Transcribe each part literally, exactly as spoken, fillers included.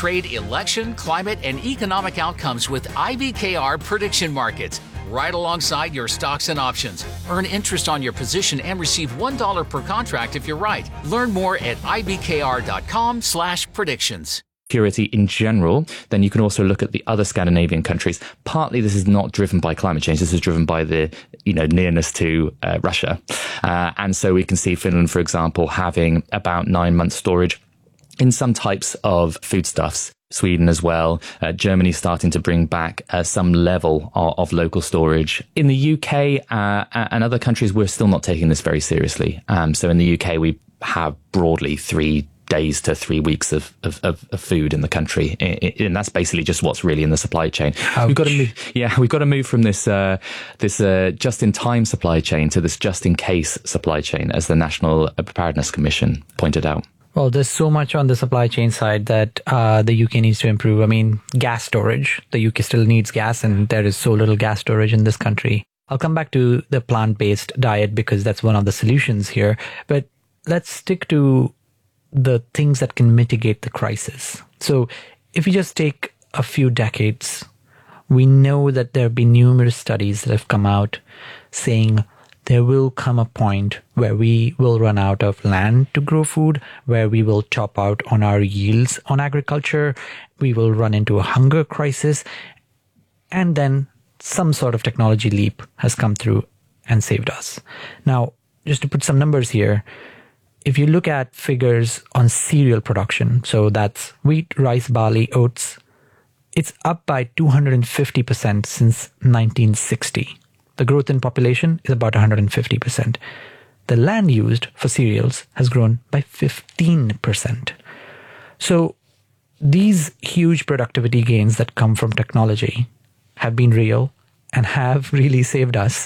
trade, election, climate, and economic outcomes with I B K R prediction markets, right alongside your stocks and options. Earn interest on your position and receive one dollar per contract if you're right. Learn more at ibkr.com slash predictions. Security in general, then you can also look at the other Scandinavian countries. Partly this is not driven by climate change. This is driven by the, you know, nearness to uh, Russia. Uh, and so we can see Finland, for example, having about nine months storage in some types of foodstuffs. Sweden as well. Uh, Germany starting to bring back uh, some level of, of local storage. In the U K uh, and other countries, we're still not taking this very seriously. Um, so in the U K, we have broadly three days to three weeks of, of, of food in the country. And that's basically just what's really in the supply chain. Ouch. We've got to move, yeah, we've got to move from this, uh, this, uh, just-in-time supply chain to this just-in-case supply chain, as the National Preparedness Commission pointed out. Well, there's so much on the supply chain side that uh, the U K needs to improve. I mean, gas storage. The U K still needs gas, and there is so little gas storage in this country. I'll come back to the plant-based diet because that's one of the solutions here. But let's stick to the things that can mitigate the crisis. So if you just take a few decades, we know that there have been numerous studies that have come out saying there will come a point where we will run out of land to grow food, where we will chop out on our yields on agriculture, we will run into a hunger crisis, and then some sort of technology leap has come through and saved us. Now, just to put some numbers here, if you look at figures on cereal production, so that's wheat, rice, barley, oats, it's up by two hundred fifty percent since nineteen sixty. The growth in population is about one hundred fifty percent. The land used for cereals has grown by fifteen percent. So these huge productivity gains that come from technology have been real and have really saved us.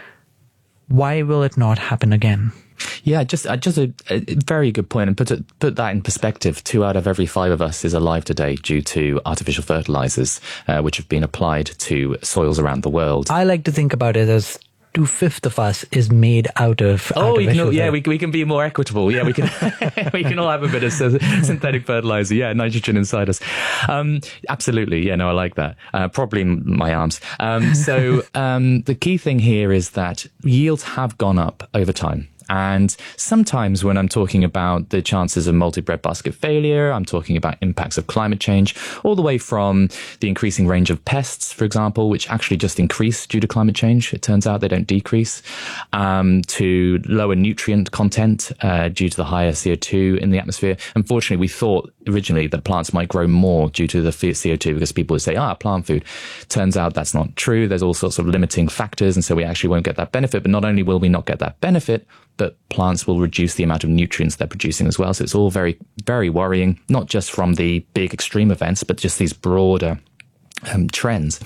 Why will it not happen again? Yeah, just uh, just a, a very good point, and put it, put that in perspective. Two out of every five of us is alive today due to artificial fertilizers, uh, which have been applied to soils around the world. I like to think about it as two-fifths of us is made out of oh, you artificial can, yeah, we, we can be more equitable. Yeah, we can we can all have a bit of synthetic fertilizer. Yeah, nitrogen inside us. Um, absolutely. Yeah, no, I like that. Uh, probably my arms. Um, so um, the key thing here is that yields have gone up over time. And sometimes when I'm talking about the chances of multi-breadbasket failure, I'm talking about impacts of climate change, all the way from the increasing range of pests, for example, which actually just increase due to climate change. It turns out they don't decrease, um, to lower nutrient content uh, due to the higher C O two in the atmosphere. Unfortunately, we thought originally that plants might grow more due to the C O two because people would say, ah, plant food. Turns out that's not true. There's all sorts of limiting factors, and so we actually won't get that benefit. But not only will we not get that benefit, but plants will reduce the amount of nutrients they're producing as well. So it's all very, very worrying, not just from the big extreme events, but just these broader um, trends.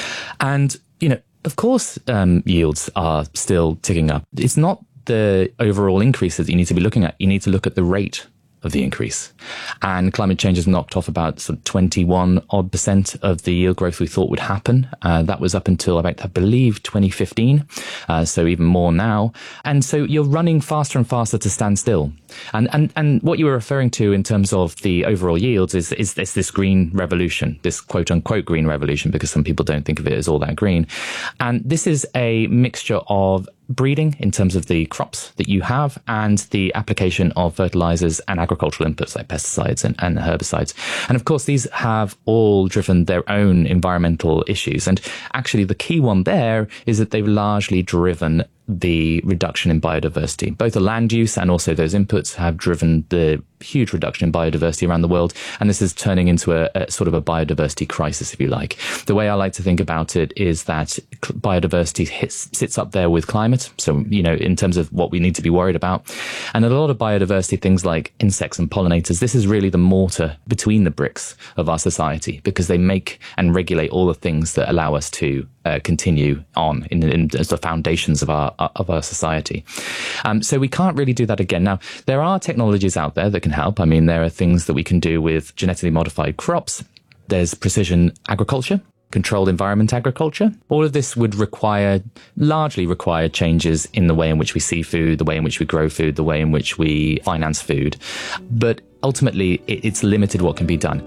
And, you know, of course, um, yields are still ticking up. It's not the overall increases that you need to be looking at. You need to look at the rate of the increase. And climate change has knocked off about sort of twenty-one odd percent of the yield growth we thought would happen. Uh, that was up until about, I believe, twenty fifteen. Uh, so even more now. And so you're running faster and faster to stand still. And, and, and what you were referring to in terms of the overall yields is, is, is this green revolution, this quote unquote green revolution, because some people don't think of it as all that green. And this is a mixture of breeding in terms of the crops that you have and the application of fertilizers and agricultural inputs like pesticides and, and herbicides. And of course, these have all driven their own environmental issues. And actually, the key one there is that they've largely driven the reduction in biodiversity. Both the land use and also those inputs have driven the huge reduction in biodiversity around the world. And this is turning into a, a sort of a biodiversity crisis, if you like. The way I like to think about it is that biodiversity hits, sits up there with climate. So, you know, in terms of what we need to be worried about. And a lot of biodiversity, things like insects and pollinators, this is really the mortar between the bricks of our society, because they make and regulate all the things that allow us to uh, continue on in, in as the foundations of our of our society. Um, so we can't really do that again. Now, there are technologies out there that can help. I mean, there are things that we can do with genetically modified crops. There's precision agriculture, controlled environment agriculture. All of this would require, largely require changes in the way in which we see food, the way in which we grow food, the way in which we finance food. But ultimately, it's limited what can be done.